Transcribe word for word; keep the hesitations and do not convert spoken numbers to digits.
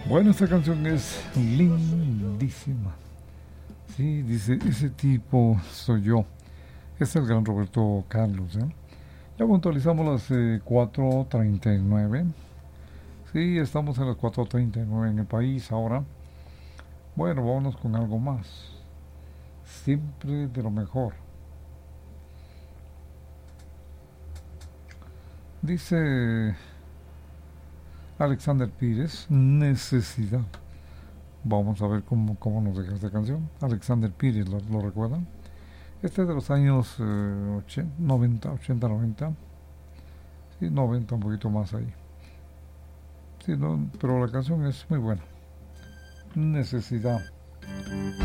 Bueno, esta canción es lindísima. Sí, dice, ese tipo soy yo. Es el gran Roberto Carlos, ¿eh? Ya puntualizamos las eh, cuatro treinta y nueve. Sí, estamos en las cuatro treinta y nueve en el país ahora. Bueno, vámonos con algo más. Siempre de lo mejor. Dice Alexander Pires, necesidad. Vamos a ver cómo, cómo nos deja esta canción. Alexander Pires, ¿lo, lo recuerdan? Este es de los años eh, ochenta, noventa, ochenta, noventa. Sí, noventa, un poquito más ahí. Sí, no, pero la canción es muy buena. Necesidad.